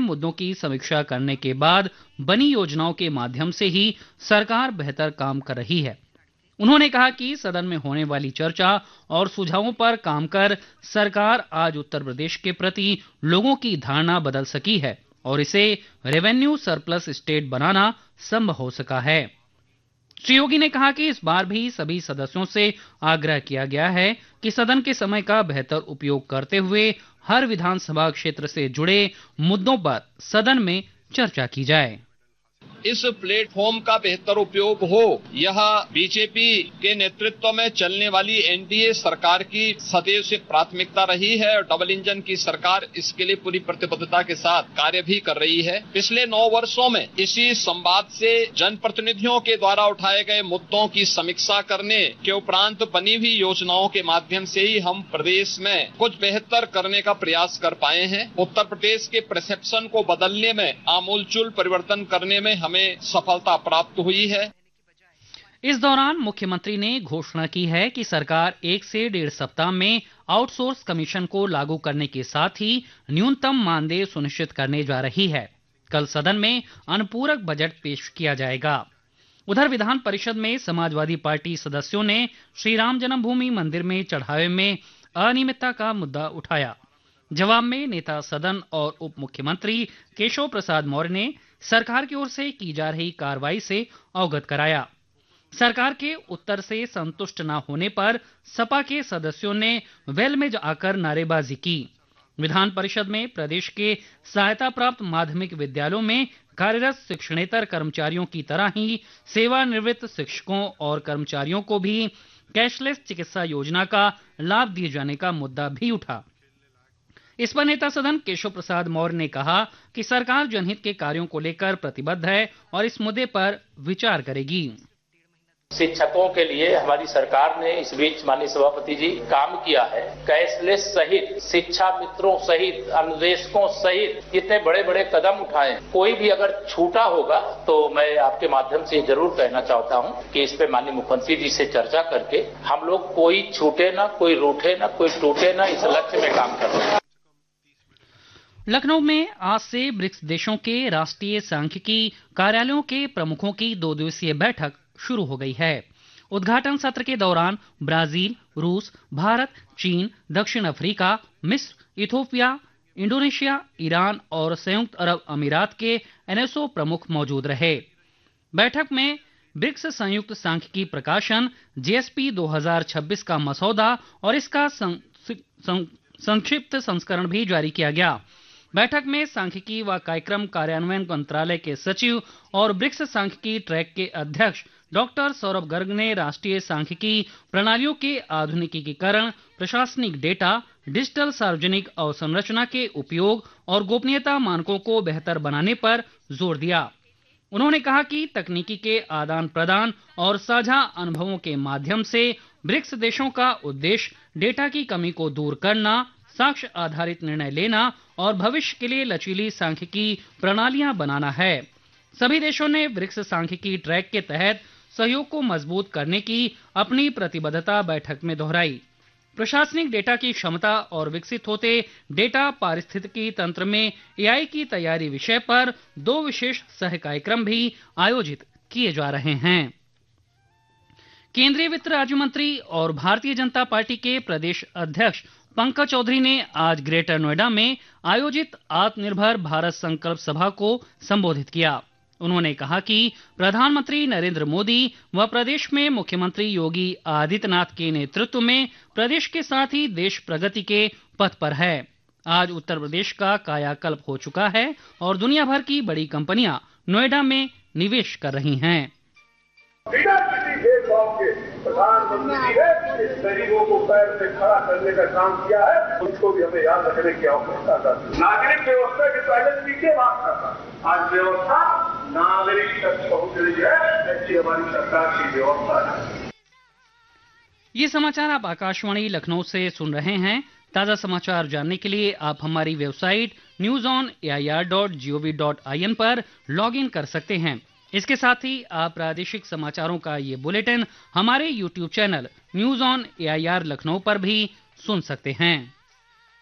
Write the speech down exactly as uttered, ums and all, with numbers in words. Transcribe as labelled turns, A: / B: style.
A: मुद्दों की समीक्षा करने के बाद बनी योजनाओं के माध्यम से ही सरकार बेहतर काम कर रही है। उन्होंने कहा कि सदन में होने वाली चर्चा और सुझावों पर काम कर सरकार आज उत्तर प्रदेश के प्रति लोगों की धारणा बदल सकी है और इसे रेवेन्यू सरप्लस स्टेट बनाना संभव हो सका है। श्री योगी ने कहा कि इस बार भी सभी सदस्यों से आग्रह किया गया है कि सदन के समय का बेहतर उपयोग करते हुए हर विधानसभा क्षेत्र से जुड़े मुद्दों पर सदन में चर्चा की जाए।
B: इस प्लेटफॉर्म का बेहतर उपयोग हो, यह बीजेपी के नेतृत्व में चलने वाली एनडीए सरकार की सदैव से प्राथमिकता रही है और डबल इंजन की सरकार इसके लिए पूरी प्रतिबद्धता के साथ कार्य भी कर रही है। पिछले नौ वर्षों में इसी संवाद से जनप्रतिनिधियों के द्वारा उठाए गए मुद्दों की समीक्षा करने के उपरांत बनी हुई योजनाओं के माध्यम से ही हम प्रदेश में कुछ बेहतर करने का प्रयास कर पाए हैं। उत्तर प्रदेश के परसेप्शन को बदलने में आमूलचूल परिवर्तन करने में हमें सफलता प्राप्त हुई है।
A: इस दौरान मुख्यमंत्री ने घोषणा की है कि सरकार एक से डेढ़ सप्ताह में आउटसोर्स कमीशन को लागू करने के साथ ही न्यूनतम मानदेय सुनिश्चित करने जा रही है। कल सदन में अनुपूरक बजट पेश किया जाएगा। उधर विधान परिषद में समाजवादी पार्टी सदस्यों ने श्री राम जन्मभूमि मंदिर में चढ़ावे में अनियमितता का मुद्दा उठाया। जवाब में नेता सदन और उप मुख्यमंत्री केशव प्रसाद मौर्य ने सरकार की ओर से की जा रही कार्रवाई से अवगत कराया। सरकार के उत्तर से संतुष्ट न होने पर सपा के सदस्यों ने वेल में आकर नारेबाजी की। विधान परिषद में प्रदेश के सहायता प्राप्त माध्यमिक विद्यालयों में कार्यरत शिक्षणेतर कर्मचारियों की तरह ही सेवानिवृत्त शिक्षकों और कर्मचारियों को भी कैशलेस चिकित्सा योजना का लाभ दिए जाने का मुद्दा भी उठा। इस पर नेता सदन केशव प्रसाद मौर्य ने कहा कि सरकार जनहित के कार्यों को लेकर प्रतिबद्ध है और इस मुद्दे पर विचार करेगी।
C: शिक्षकों के लिए हमारी सरकार ने इस बीच माननीय सभापति जी काम किया है। कैशलेस सहित शिक्षा मित्रों सहित अनुदेशकों सहित जितने बड़े बड़े कदम उठाए, कोई भी अगर छूटा होगा तो मैं आपके माध्यम से जरूर कहना चाहता हूं कि इस पे माननीय मुख्यमंत्री जी से चर्चा करके हम लोग कोई छूटे ना, कोई रूठे ना, कोई टूटे ना, इस लक्ष्य में काम कर रहे हैं।
A: लखनऊ में आज से ब्रिक्स देशों के राष्ट्रीय सांख्यिकी कार्यालयों के प्रमुखों की दो दिवसीय बैठक शुरू हो गई है। उद्घाटन सत्र के दौरान ब्राजील, रूस, भारत, चीन, दक्षिण अफ्रीका, मिस्र, इथोपिया, इंडोनेशिया, ईरान और संयुक्त अरब अमीरात के एनएसओ प्रमुख मौजूद रहे। बैठक में ब्रिक्स संयुक्त सांख्यिकी प्रकाशन जीएसपी दो हज़ार छब्बीस का मसौदा और इसका संक्षिप्त संस्करण भी जारी किया गया। बैठक में सांख्यिकी व कार्यक्रम कार्यान्वयन मंत्रालय के सचिव और ब्रिक्स सांख्यिकी ट्रैक के अध्यक्ष डॉक्टर सौरभ गर्ग ने राष्ट्रीय सांख्यिकी प्रणालियों के आधुनिकीकरण, प्रशासनिक डेटा, डिजिटल सार्वजनिक अवसंरचना के उपयोग और गोपनीयता मानकों को बेहतर बनाने पर जोर दिया। उन्होंने कहा कि तकनीकी के आदान प्रदान और साझा अनुभवों के माध्यम से ब्रिक्स देशों का उद्देश्य डेटा की कमी को दूर करना, साक्ष्य आधारित निर्णय लेना और भविष्य के लिए लचीली सांख्यिकी प्रणालियां बनाना है। सभी देशों ने ब्रिक्स सांख्यिकी ट्रैक के तहत सहयोग को मजबूत करने की अपनी प्रतिबद्धता बैठक में दोहराई। प्रशासनिक डेटा की क्षमता और विकसित होते डेटा पारिस्थितिकी तंत्र में एआई की तैयारी विषय पर दो विशेष सह कार्यक्रम भी आयोजित किए जा रहे हैं। केंद्रीय वित्त राज्य मंत्री और भारतीय जनता पार्टी के प्रदेश अध्यक्ष पंकज चौधरी ने आज ग्रेटर नोएडा में आयोजित आत्मनिर्भर भारत संकल्प सभा को संबोधित किया। उन्होंने कहा कि प्रधानमंत्री नरेंद्र मोदी व प्रदेश में मुख्यमंत्री योगी आदित्यनाथ के नेतृत्व में प्रदेश के साथ ही देश प्रगति के पथ पर है। आज उत्तर प्रदेश का कायाकल्प हो चुका है और दुनिया भर की बड़ी कंपनियां नोएडा में निवेश कर रही हैं।
D: बिना किसी भेदभाव के प्रधानमंत्री ने इस गरीबों को पैर से खड़ा करने का काम किया है, उसको भी हमें याद रखने की आवश्यकता था। नागरिक व्यवस्था के पहले पीछे बात करता, आज व्यवस्था नागरिक तक पहुंच रही है, ऐसी हमारी सरकार की व्यवस्था है।
A: ये समाचार आप आकाशवाणी लखनऊ से सुन रहे हैं। ताजा समाचार जानने के लिए आप हमारी website news on A I R dot G O V dot I N पर लॉग इन कर सकते हैं। इसके साथ ही आप प्रादेशिक समाचारों का ये बुलेटिन हमारे YouTube channel news on A I R Lucknow पर भी सुन सकते हैं।